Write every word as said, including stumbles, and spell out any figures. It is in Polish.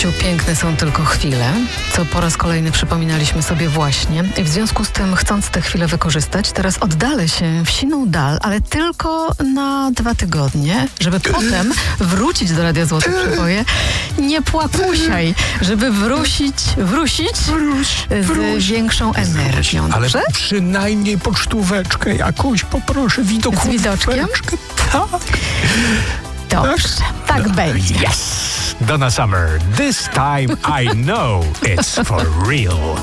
życiu piękne są tylko chwile, co po raz kolejny przypominaliśmy sobie właśnie. I w związku z tym, chcąc tę chwilę wykorzystać, teraz oddalę się w siną dal, ale tylko na dwa tygodnie, żeby potem wrócić do Radia Złote Przeboje. Nie płakusiaj, żeby wrócić, wrócić z Wróć. większą energią. Ale Dobrze? przynajmniej pocztóweczkę jakąś poproszę, widokóweczkę. Z widoczkiem? Tak. Dobrze, tak będzie. Yes! Donna Summer, this time I know it's for real.